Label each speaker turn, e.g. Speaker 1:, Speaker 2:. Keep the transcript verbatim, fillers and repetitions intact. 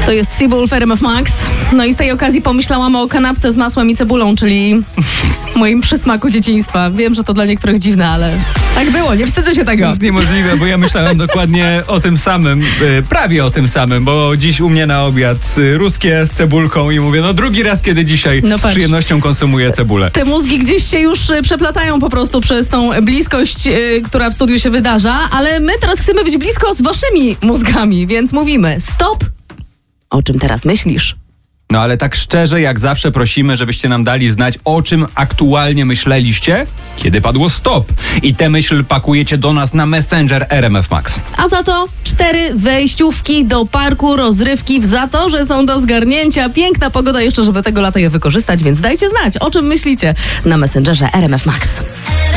Speaker 1: To jest Seabull w R M F Max. No i z tej okazji pomyślałam o kanapce z masłem i cebulą, czyli moim przysmaku dzieciństwa. Wiem, że to dla niektórych dziwne, ale tak było, nie wstydzę się tego.
Speaker 2: To jest niemożliwe, bo ja myślałem dokładnie o tym samym, prawie o tym samym, bo dziś u mnie na obiad ruskie z cebulką i mówię, no drugi raz, kiedy dzisiaj
Speaker 1: no
Speaker 2: z przyjemnością konsumuję cebulę.
Speaker 1: Te mózgi gdzieś się już przeplatają po prostu przez tą bliskość, yy, która w studiu się wydarza, ale my teraz chcemy być blisko z waszymi mózgami, więc mówimy stop. O czym teraz myślisz?
Speaker 2: No ale tak szczerze, jak zawsze prosimy, żebyście nam dali znać, o czym aktualnie myśleliście, kiedy padło stop. I tę myśl pakujecie do nas na Messenger R M F Max.
Speaker 1: A za to cztery wejściówki do parku rozrywki w Zatorze są do zgarnięcia. Piękna pogoda jeszcze, żeby tego lata je wykorzystać, więc dajcie znać, o czym myślicie na Messengerze R M F Max.